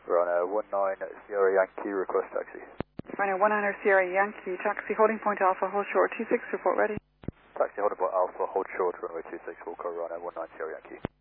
Runway 19 Sierra Yankee, request taxi. Runway 19 Sierra Yankee, taxi holding point Alpha, hold short, 26, report ready. Taxi holding point Alpha, hold short, runway 26, will call runway 19 Sierra Yankee.